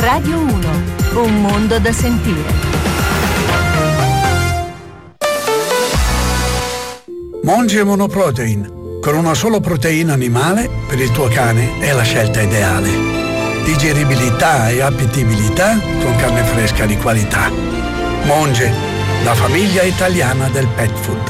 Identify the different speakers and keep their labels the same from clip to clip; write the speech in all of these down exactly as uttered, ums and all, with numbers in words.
Speaker 1: Radio uno, un mondo da sentire.
Speaker 2: Monge Monoprotein. Con una sola proteina animale, per il tuo cane è la scelta ideale. Digeribilità e appetibilità con carne fresca di qualità. Monge, la famiglia italiana del pet food.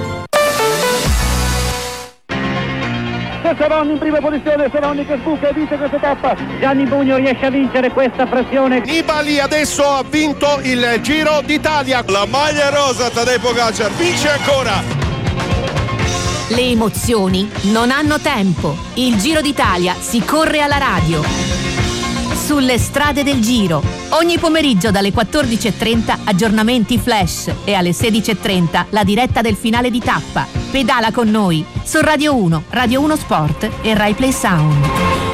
Speaker 3: Seroni in prima posizione, Seroni che sbuca e vince questa tappa. Gianni Bugno riesce a vincere questa pressione.
Speaker 4: Nibali adesso ha vinto il Giro d'Italia. La maglia rosa, Tadej Pogačar vince ancora.
Speaker 1: Le emozioni non hanno tempo. Il Giro d'Italia si corre alla radio. Sulle strade del Giro. Ogni pomeriggio dalle quattordici e trenta aggiornamenti flash e alle sedici e trenta la diretta del finale di tappa. Pedala con noi su Radio uno, Radio uno Sport e Rai Play Sound.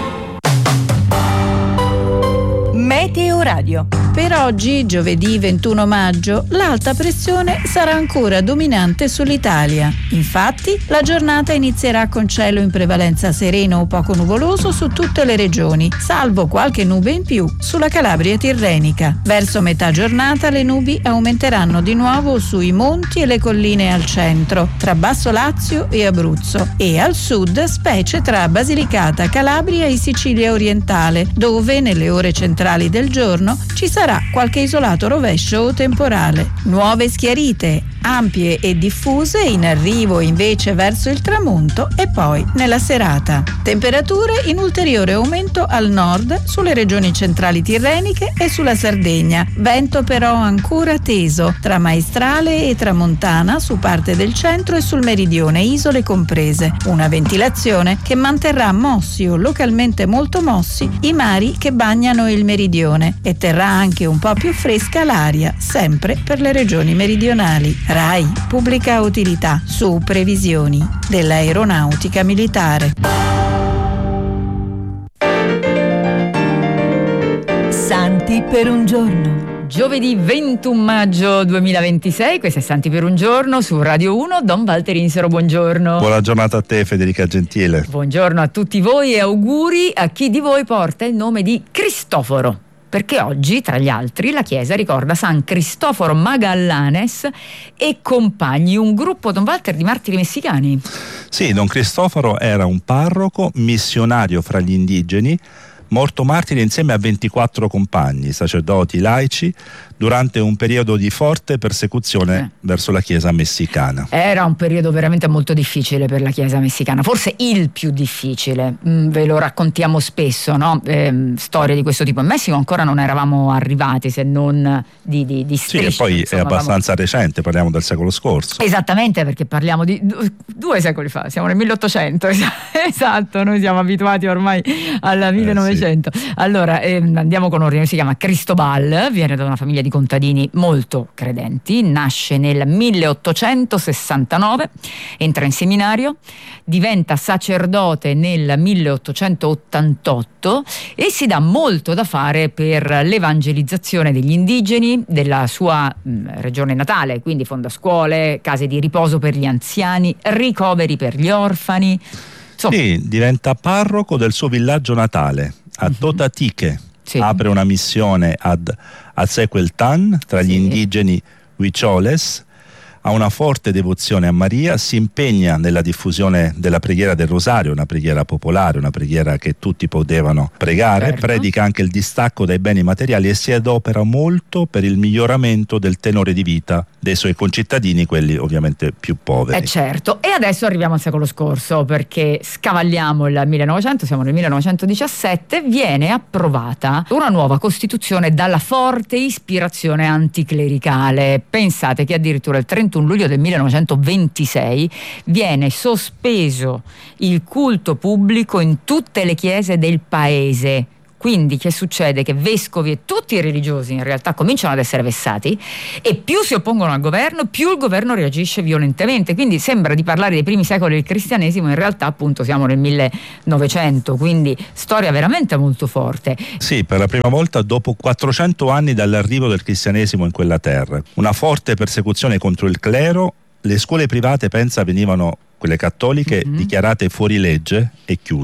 Speaker 1: Meteo Radio.
Speaker 5: Per oggi, giovedì ventuno maggio, l'alta pressione sarà ancora dominante sull'Italia. Infatti, la giornata inizierà con cielo in prevalenza sereno o poco nuvoloso su tutte le regioni, salvo qualche nube in più sulla Calabria tirrenica. Verso metà giornata le nubi aumenteranno di nuovo sui monti e le colline al centro, tra Basso Lazio e Abruzzo, e al sud, specie tra Basilicata, Calabria e Sicilia orientale, dove nelle ore centrali del giorno ci sarà qualche isolato rovescio o temporale. Nuove schiarite, ampie e diffuse, in arrivo invece verso il tramonto e poi nella serata. Temperature in ulteriore aumento al nord, sulle regioni centrali tirreniche e sulla Sardegna. Vento però ancora teso, tra maestrale e tramontana su parte del centro e sul meridione, isole comprese. Una ventilazione che manterrà mossi o localmente molto mossi i mari che bagnano il meridione e terrà anche un po' più fresca l'aria, sempre per le regioni meridionali. Rai, pubblica utilità, su previsioni dell'aeronautica militare.
Speaker 1: Santi per un giorno.
Speaker 6: Giovedì ventuno maggio duemilaventisei, questo è Santi per un giorno su Radio uno. Don Walter Insero, buongiorno.
Speaker 7: Buona giornata a te, Federica Gentile.
Speaker 6: Buongiorno a tutti voi e auguri a chi di voi porta il nome di Cristoforo, perché oggi, tra gli altri, la Chiesa ricorda San Cristoforo Magallanes e compagni, un gruppo, Don Walter, di martiri messicani.
Speaker 7: Sì, Don Cristoforo era un parroco missionario fra gli indigeni, morto martire insieme a ventiquattro compagni, sacerdoti, laici, durante un periodo di forte persecuzione eh. verso la Chiesa messicana.
Speaker 6: Era un periodo veramente molto difficile per la Chiesa messicana, forse il più difficile. Mm, ve lo raccontiamo spesso, no? Eh, storie di questo tipo. In Messico ancora non eravamo arrivati, se non di, di, di strisce.
Speaker 7: Sì, e poi
Speaker 6: insomma,
Speaker 7: è abbastanza
Speaker 6: avevamo...
Speaker 7: recente, parliamo del secolo scorso.
Speaker 6: Esattamente, perché parliamo di due, due secoli fa, siamo nel milleottocento, esatto, noi siamo abituati ormai al millenovecento. Eh, sì. Allora, eh, andiamo con ordine, si chiama Cristobal, viene da una famiglia di contadini molto credenti, nasce nel milleottocentosessantanove, entra in seminario, diventa sacerdote nel milleottocentottantotto e si dà molto da fare per l'evangelizzazione degli indigeni della sua mh, regione natale, quindi fonda scuole, case di riposo per gli anziani, ricoveri per gli orfani. Insomma.
Speaker 7: Sì, diventa parroco del suo villaggio natale, a Totatique. Sì. Apre una missione ad Azequeltan tra gli sì. indigeni Huicholes, ha una forte devozione a Maria, si impegna nella diffusione della preghiera del Rosario, una preghiera popolare, una preghiera che tutti potevano pregare, certo. predica anche il distacco dai beni materiali e si adopera molto per il miglioramento del tenore di vita dei suoi concittadini, quelli ovviamente più poveri.
Speaker 6: Eh certo, e adesso arriviamo al secolo scorso, perché scavalliamo il millenovecento, siamo nel millenovecentodiciassette, viene approvata una nuova Costituzione dalla forte ispirazione anticlericale. Pensate che addirittura il trentuno luglio del millenovecentoventisei viene sospeso il culto pubblico in tutte le chiese del paese. Quindi che succede? Che vescovi e tutti i religiosi in realtà cominciano ad essere vessati e più si oppongono al governo, più il governo reagisce violentemente. Quindi sembra di parlare dei primi secoli del cristianesimo, in realtà appunto siamo nel millenovecento, quindi storia veramente molto forte.
Speaker 7: Sì, per la prima volta dopo quattrocento anni dall'arrivo del cristianesimo in quella terra. Una forte persecuzione contro il clero, le scuole private, pensa, venivano, quelle cattoliche, mm-hmm. dichiarate fuori legge e chiuse.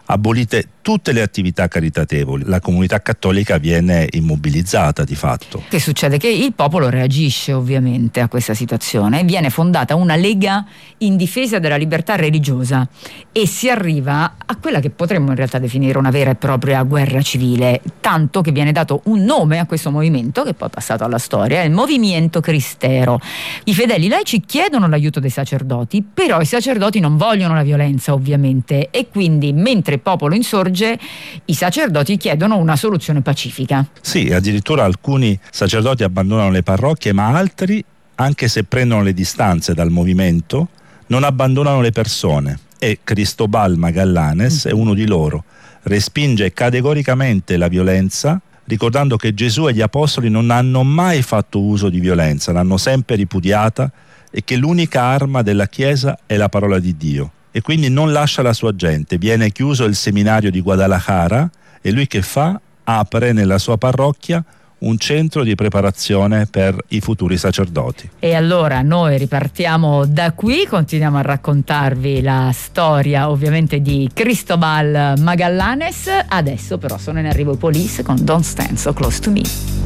Speaker 7: abolite tutte le attività caritatevoli. La comunità cattolica viene immobilizzata di fatto.
Speaker 6: Che succede? Che il popolo reagisce ovviamente a questa situazione, viene fondata una lega in difesa della libertà religiosa e si arriva a quella che potremmo in realtà definire una vera e propria guerra civile, tanto che viene dato un nome a questo movimento che poi è passato alla storia, è il Movimento Cristero. I fedeli laici chiedono l'aiuto dei sacerdoti, però i sacerdoti non vogliono la violenza ovviamente, e quindi mentre il popolo insorge i sacerdoti chiedono una soluzione pacifica.
Speaker 7: Sì, addirittura alcuni sacerdoti abbandonano le parrocchie, ma altri, anche se prendono le distanze dal movimento, non abbandonano le persone, e Cristobal Magallanes è uno di loro. Respinge categoricamente la violenza, ricordando che Gesù e gli apostoli non hanno mai fatto uso di violenza, l'hanno sempre ripudiata, e che l'unica arma della Chiesa è la parola di Dio. E quindi non lascia la sua gente. Viene chiuso il seminario di Guadalajara e lui che fa? Apre nella sua parrocchia un centro di preparazione per i futuri sacerdoti.
Speaker 6: E allora noi ripartiamo da qui, continuiamo a raccontarvi la storia ovviamente di Cristobal Magallanes. Adesso però sono in arrivo i Police con Don't Stand So Close to Me.